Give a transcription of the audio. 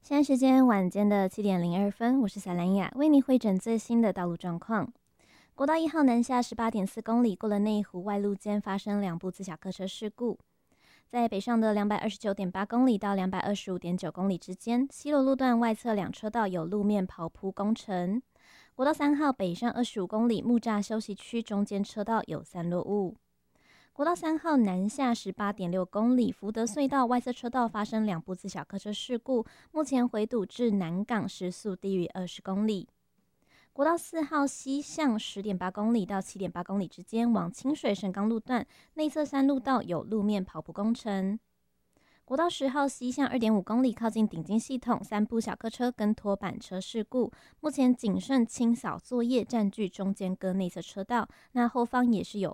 现在时间晚间的7:02，我是小兰雅，为你汇整最新的道路状况。国道1号南下18.4公里，过了内湖外路间发生2部自小客车事故。在北上的229.8公里到225.9公里之间，西螺路段外侧2车道有路面刨铺工程。国道3号北上25公里，木栅休息区中间车道有散落物。国道3号南下18.6公里，福德隧道外侧车道发生2部自小客车事故，目前回堵至南港时速低于20公里。国道4号西向10.8公里到7.8公里之间，往清水神冈路段内侧山路道有路面刨铺工程。国道10号西向2.5公里，靠近顶金系统3部小客车跟拖板车事故，目前谨慎清扫作业占据中间跟内侧车道，那后方也是有